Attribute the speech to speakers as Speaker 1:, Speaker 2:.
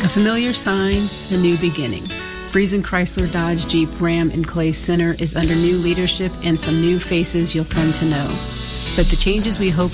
Speaker 1: A familiar sign, a new beginning. Friesen Chrysler Dodge Jeep Ram and Clay Center is under new leadership and some new faces you'll come to know. But the changes we hope